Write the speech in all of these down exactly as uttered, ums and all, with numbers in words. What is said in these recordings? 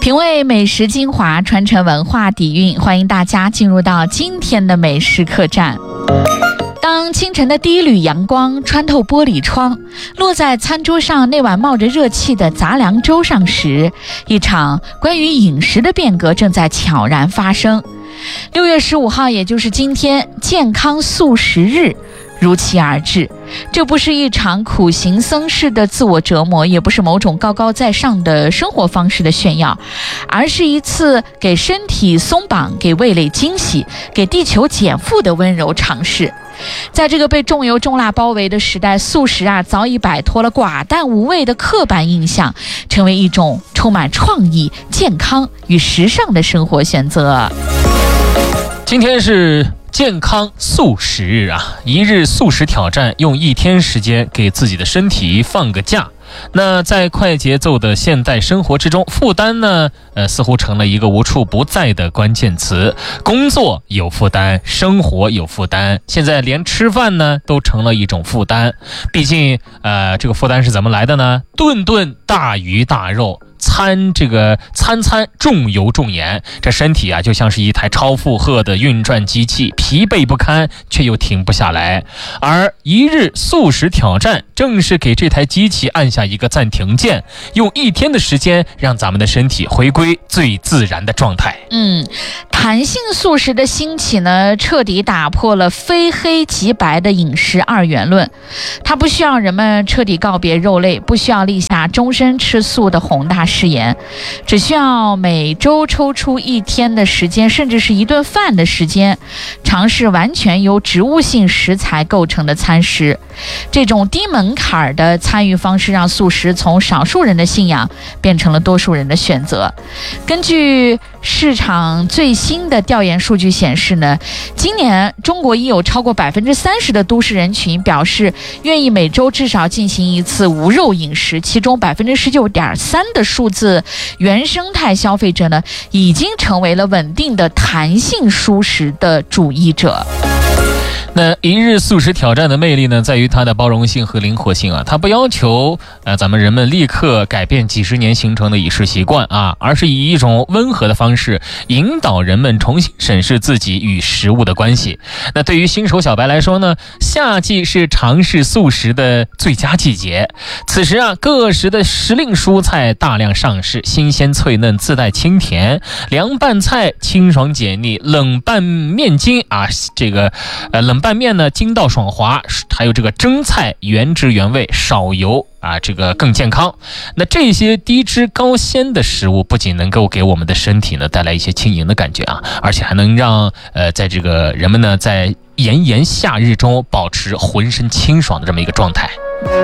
品味美食精华，传承文化底蕴，欢迎大家进入到今天的美食客栈。当清晨的第一缕阳光穿透玻璃窗，落在餐桌上那碗冒着热气的杂粮粥上时，一场关于饮食的变革正在悄然发生。六月十五号，也就是今天，健康素食日如期而至。这不是一场苦行僧式的自我折磨，也不是某种高高在上的生活方式的炫耀，而是一次给身体松绑、给味蕾惊喜、给地球减负的温柔尝试。在这个被重油重辣包围的时代，素食啊早已摆脱了寡淡无味的刻板印象，成为一种充满创意、健康与时尚的生活选择。 今天是健康素食日啊，一日素食挑战，用一天时间给自己的身体放个假。那在快节奏的现代生活之中，负担呢，呃，似乎成了一个无处不在的关键词。工作有负担，生活有负担，现在连吃饭呢都成了一种负担。毕竟，呃，这个负担是怎么来的呢？顿顿大鱼大肉。餐这个餐餐重油重盐，这身体啊就像是一台超负荷的运转机器，疲惫不堪，却又停不下来。而一日素食挑战正是给这台机器按下一个暂停键，用一天的时间让咱们的身体回归最自然的状态。 嗯，弹性素食的兴起呢，彻底打破了非黑即白的饮食二元论。它不需要人们彻底告别肉类，不需要立下终身吃素的宏大誓言，只需要每周抽出一天的时间，甚至是一顿饭的时间，尝试完全由植物性食材构成的餐食。这种低门槛的参与方式，让素食从少数人的信仰变成了多数人的选择。根据市场最新的调研数据显示呢，今年中国已有超过百分之三十的都市人群表示愿意每周至少进行一次无肉饮食，其中百分之十九点三的数字原生态消费者呢，已经成为了稳定的弹性蔬食的主义者。 那一日素食挑战的魅力呢，在于它的包容性和灵活性啊，它不要求呃咱们人们立刻改变几十年形成的饮食习惯啊，而是以一种温和的方式引导人们重新审视自己与食物的关系。那对于新手小白来说呢，夏季是尝试素食的最佳季节。此时啊，各式的时令蔬菜大量上市，新鲜脆嫩，自带清甜，凉拌菜清爽解腻，冷拌面筋啊，这个呃冷拌面呢筋道爽滑，还有这个蒸菜原汁原味，少油啊，这个更健康。那这些低脂高纤的食物不仅能够给我们的身体呢带来一些轻盈的感觉啊，而且还能让呃在这个人们呢在炎炎夏日中保持浑身清爽的这么一个状态。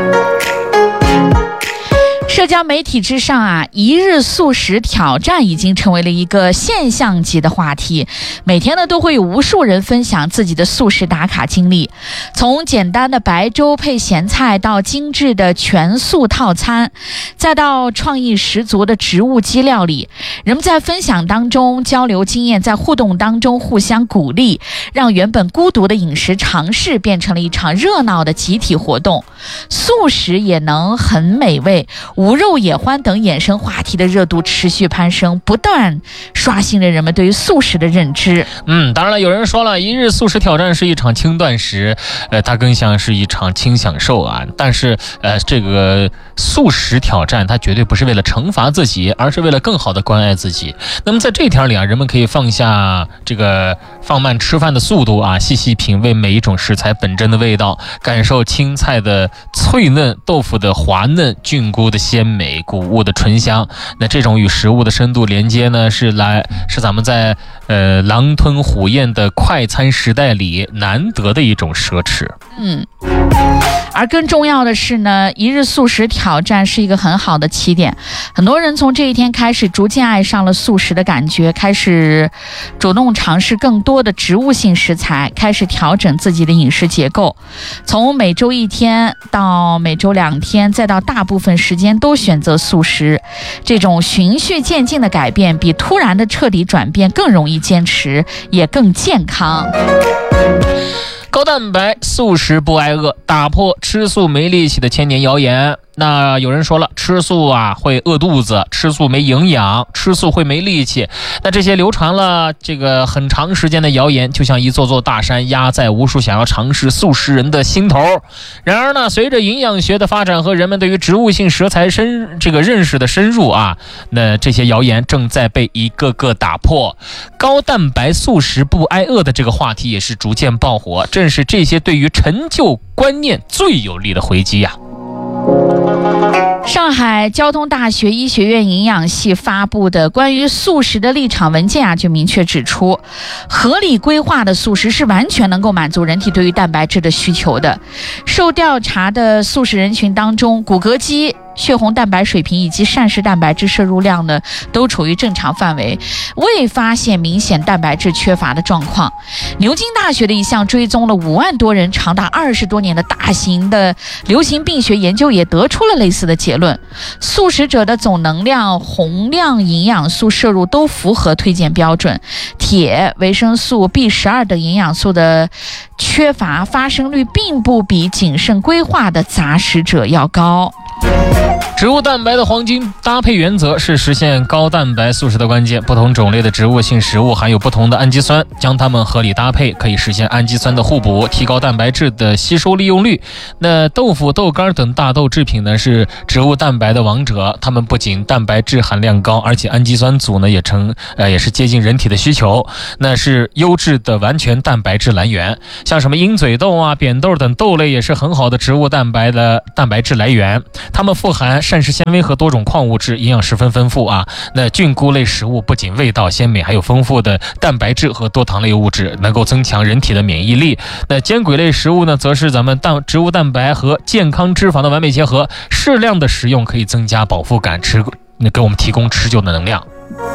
社交媒体之上啊，一日素食挑战已经成为了一个现象级的话题。每天呢，都会有无数人分享自己的素食打卡经历，从简单的白粥配咸菜，到精致的全素套餐，再到创意十足的植物基料理。人们在分享当中交流经验，在互动当中互相鼓励，让原本孤独的饮食尝试变成了一场热闹的集体活动。素食也能很美味，无肉也欢等衍生话题的热度持续攀升，不断刷新了人们对于素食的认知。 嗯，当然了，有人说了，一日素食挑战是一场轻断食，呃，它更像是一场轻享受啊。但是，呃，这个素食挑战它绝对不是为了惩罚自己，而是为了更好的关爱自己。那么在这一条里啊，人们可以放下这个放慢吃饭的速度啊，细细品味每一种食材本真的味道，感受青菜的脆嫩，豆腐的滑嫩，菌菇的鲜美，谷物的醇香。那这种与食物的深度连接呢，是来是咱们在呃狼吞虎咽的快餐时代里难得的一种奢侈。 嗯，而更重要的是呢，一日素食挑战是一个很好的起点。很多人从这一天开始逐渐爱上了素食的感觉，开始主动尝试更多的植物性食材，开始调整自己的饮食结构，从每周一天到每周两天，再到大部分时间都选择素食。这种循序渐进的改变比突然的彻底转变更容易坚持，也更健康。 高蛋白素食不挨饿，打破吃素没力气的千年谣言。 那有人说了，吃素啊会饿肚子，吃素没营养，吃素会没力气。那这些流传了这个很长时间的谣言，就像一座座大山压在无数想要尝试素食人的心头。然而呢，随着营养学的发展和人们对于植物性食材深这个认识的深入啊，那这些谣言正在被一个个打破。高蛋白素食不挨饿的这个话题也是逐渐爆火，正是这些对于陈旧观念最有力的回击呀、啊。 上海交通大学医学院营养系发布的关于素食的立场文件啊，就明确指出，合理规划的素食是完全能够满足人体对于蛋白质的需求的。受调查的素食人群当中，骨骼肌、血红蛋白水平以及膳食蛋白质摄入量呢，都处于正常范围，未发现明显蛋白质缺乏的状况。牛津大学的一项追踪了五万多人长达二十多年的大型的流行病学研究也得出了类似的结论：素食者的总能量、宏量营养素摄入都符合推荐标准，铁、维生素 B 十二 等营养素的缺乏发生率并不比谨慎规划的杂食者要高。 植物蛋白的黄金搭配原则是实现高蛋白素食的关键。不同种类的植物性食物含有不同的氨基酸，将它们合理搭配，可以实现氨基酸的互补，提高蛋白质的吸收利用率。那豆腐、豆干等大豆制品呢，是植物蛋白的王者，它们不仅蛋白质含量高，而且氨基酸组呢也成呃也是接近人体的需求，那是优质的完全蛋白质来源。像什么鹰嘴豆啊、扁豆等豆类也是很好的植物蛋白的蛋白质来源，它们富含膳食纤维和多种矿物质，营养十分丰富啊。那菌菇类食物不仅味道鲜美，还有丰富的蛋白质和多糖类物质，能够增强人体的免疫力。那坚果类食物呢，则是咱们蛋植物蛋白和健康脂肪的完美结合，适量的食用可以增加饱腹感，吃给我们提供持久的能量。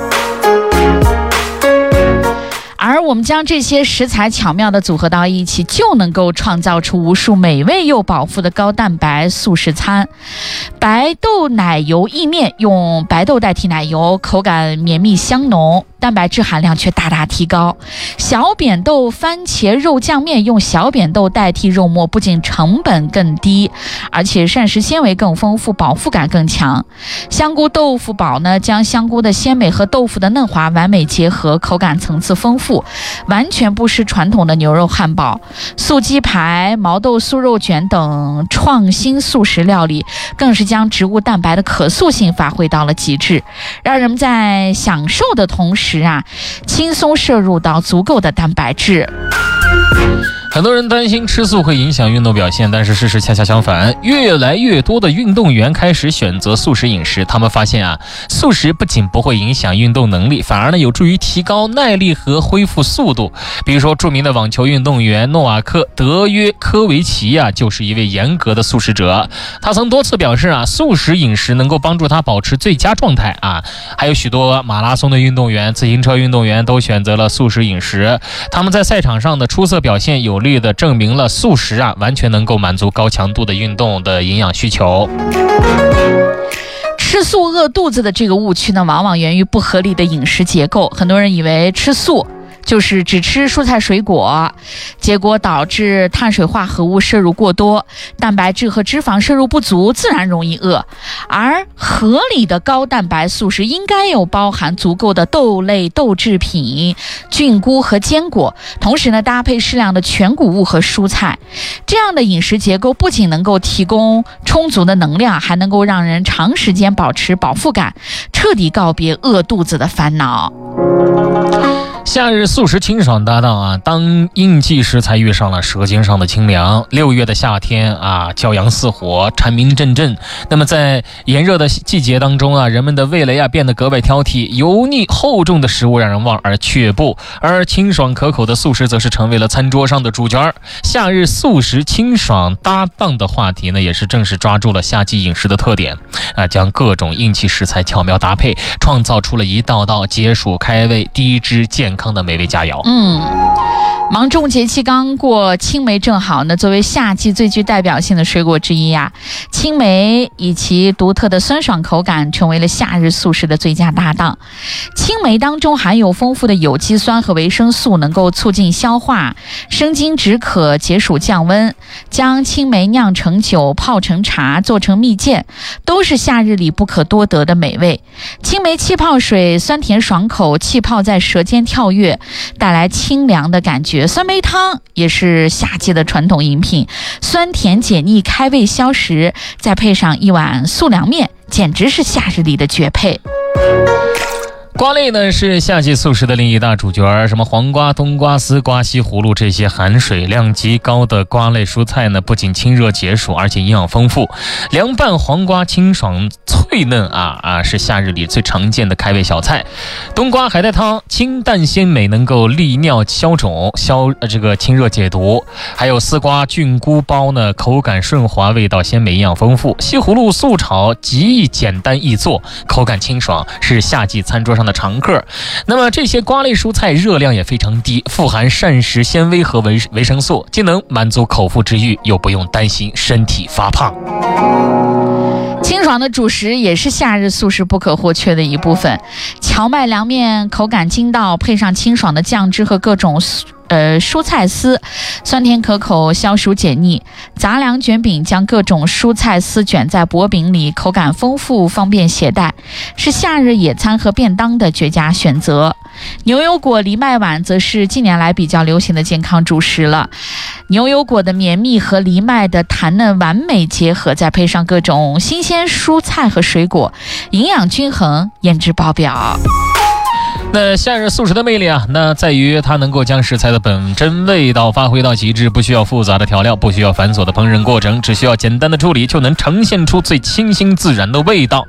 而我们将这些食材巧妙地组合到一起，就能够创造出无数美味又饱腹的高蛋白素食餐。白豆奶油意面用白豆代替奶油，口感绵密香浓，蛋白质含量却大大提高。小扁豆番茄肉酱面用小扁豆代替肉末，不仅成本更低，而且膳食纤维更丰富，饱腹感更强。香菇豆腐煲呢，将香菇的鲜美和豆腐的嫩滑完美结合，口感层次丰富，完全不失传统的牛肉汉堡。素鸡排、毛豆素肉卷等创新素食料理，更是将植物蛋白的可塑性发挥到了极致，让人们在享受的同时啊，轻松摄入到足够的蛋白质。 很多人担心吃素会影响运动表现，但是事实恰恰相反，越来越多的运动员开始选择素食饮食。他们发现啊，素食不仅不会影响运动能力，反而呢有助于提高耐力和恢复速度。比如说，著名的网球运动员诺瓦克·德约科维奇啊，就是一位严格的素食者。他曾多次表示啊，素食饮食能够帮助他保持最佳状态啊。还有许多马拉松的运动员、自行车运动员都选择了素食饮食，他们在赛场上的出色表现有力的证明了素食啊完全能够满足高强度的运动的营养需求。 吃素饿肚子的这个误区呢，往往源于不合理的饮食结构。很多人以为吃素就是只吃蔬菜水果，结果导致碳水化合物摄入过多，蛋白质和脂肪摄入不足，自然容易饿。而合理的高蛋白素食应该有包含足够的豆类、豆制品、菌菇和坚果，同时呢搭配适量的全谷物和蔬菜。这样的饮食结构不仅能够提供充足的能量，还能够让人长时间保持饱腹感，彻底告别饿肚子的烦恼。 夏日素食清爽搭档啊，当应季食材遇上了舌尖上的清凉。六月的夏天啊，骄阳似火，蝉鸣阵阵。那么在炎热的季节当中啊，人们的味蕾啊变得格外挑剔，油腻厚重的食物让人望而却步，而清爽可口的素食则是成为了餐桌上的主角。夏日素食清爽搭档的话题呢，也是正是抓住了夏季饮食的特点啊，将各种应季食材巧妙搭配，创造出了一道道解暑开胃、低脂健康的美味佳肴。 嗯， 芒种节气刚过，青梅正好呢，作为夏季最具代表性的水果之一呀、啊，青梅以其独特的酸爽口感，成为了夏日素食的最佳搭档。青梅当中含有丰富的有机酸和维生素，能够促进消化，生津止渴，解暑降温。将青梅酿成酒、泡成茶、做成蜜饯，都是夏日里不可多得的美味。青梅气泡水酸甜爽口，气泡在舌尖跳跃，带来清凉的感觉。酸梅汤也是夏季的传统饮品，酸甜解腻，开胃消食，再配上一碗素凉面，简直是夏日里的绝配。 瓜类呢是夏季素食的另一大主角，什么黄瓜、冬瓜、丝瓜、西葫芦这些含水量极高的瓜类蔬菜呢，不仅清热解暑，而且营养丰富。凉拌黄瓜清爽脆嫩啊啊，是夏日里最常见的开胃小菜。冬瓜海带汤清淡鲜美，能够利尿消肿、消呃这个清热解毒。还有丝瓜菌菇包呢，口感顺滑，味道鲜美，营养丰富。西葫芦素炒极易简单易做，口感清爽，是夏季餐桌上的常客。那么这些瓜类蔬菜热量也非常低，富含膳食纤维和维维生素，既能满足口腹之欲，又不用担心身体发胖。 清爽的主食也是夏日素食不可或缺的一部分。荞麦凉面口感筋道，配上清爽的酱汁和各种呃蔬菜丝，酸甜可口，消暑解腻。杂粮卷饼将各种蔬菜丝卷在薄饼里，口感丰富，方便携带，是夏日野餐和便当的绝佳选择。牛油果藜麦碗则是近年来比较流行的健康主食了。牛油果的绵密和藜麦的弹嫩完美结合，再配上各种新鲜蔬菜和水果，营养均衡，颜值爆表。 那夏日素食的魅力啊，那在于它能够将食材的本真味道发挥到极致，不需要复杂的调料，不需要繁琐的烹饪过程，只需要简单的处理，就能呈现出最清新自然的味道。